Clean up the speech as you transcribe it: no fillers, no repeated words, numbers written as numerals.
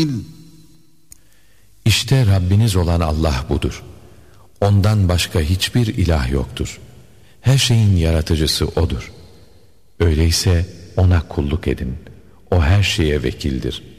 İşte Rabbiniz olan Allah budur. Ondan başka hiçbir ilah yoktur. Her şeyin yaratıcısı O'dur. Öyleyse O'na kulluk edin. O her şeye vekildir.